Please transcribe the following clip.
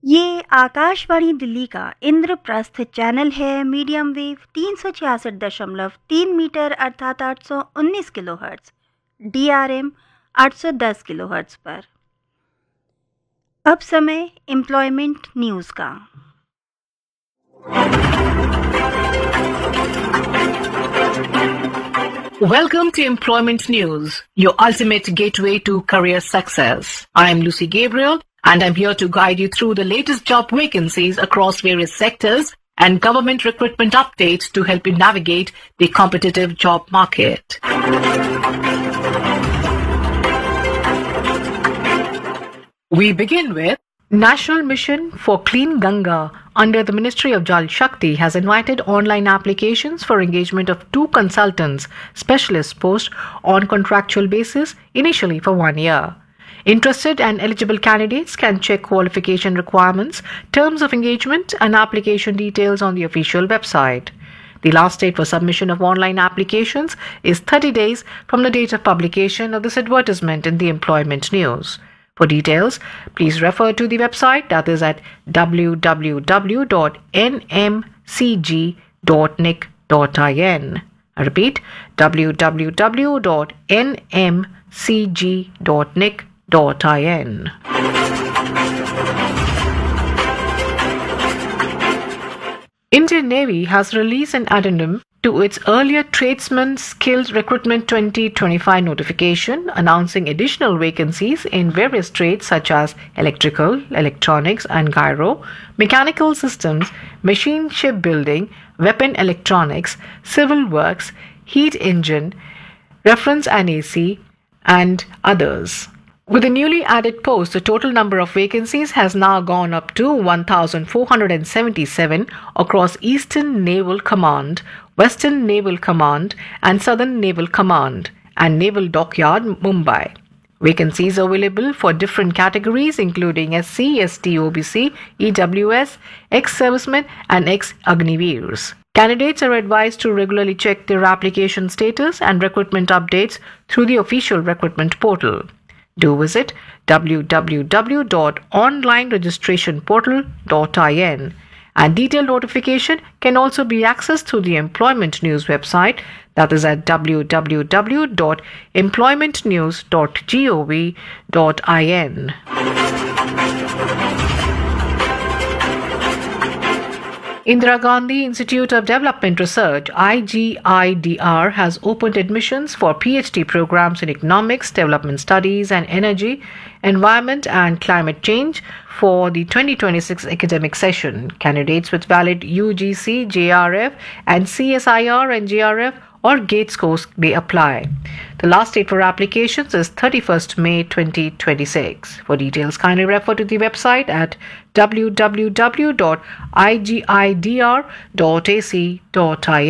ये आकाशवाणी दिल्ली का इंद्रप्रस्थ चैनल है। मीडियम वेव 366.3 मीटर अर्थात 819 किलोहर्ट्ज़, DRM 810 किलोहर्ट्ज़ पर। अब समय एम्प्लॉयमेंट न्यूज़ का। Welcome to Employment News, your ultimate gateway to career success. I am Lucy Gabriel, and I'm here to guide you through the latest job vacancies across various sectors and government recruitment updates to help you navigate the competitive job market. We begin with National Mission for Clean Ganga under the Ministry of Jal Shakti has invited online applications for engagement of 2 consultants specialist posts on contractual basis initially for 1 year. Interested and eligible candidates can check qualification requirements, terms of engagement and application details on the official website. The last date for submission of online applications is 30 days from the date of publication of this advertisement in the Employment News. For details, please refer to the website, that is at www.nmcg.nic.in. I repeat, www.nmcg.nic.in. Indian Navy has released an addendum to its earlier Tradesman Skills Recruitment 2025 notification, announcing additional vacancies in various trades such as electrical, electronics and gyro, mechanical systems, machine shipbuilding, weapon electronics, civil works, heat engine, reference and AC, and others. With the newly added posts, the total number of vacancies has now gone up to 1,477 across Eastern Naval Command, Western Naval Command, and Southern Naval Command, and Naval Dockyard, Mumbai. Vacancies available for different categories including SC, ST, OBC, EWS, ex-servicemen, and ex-Agniveers. Candidates are advised to regularly check their application status and recruitment updates through the official recruitment portal. Do visit www.onlineregistrationportal.in, and detailed notification can also be accessed through the Employment News website, that is at www.employmentnews.gov.in. Indira Gandhi Institute of Development Research (IGIDR) has opened admissions for PhD programs in economics, development studies and energy, environment and climate change for the 2026 academic session. Candidates with valid UGC, JRF and CSIR and JRF or GATE scores may apply. The last date for applications is 31st May 2026. For details, kindly refer to the website at www.igidr.ac.in.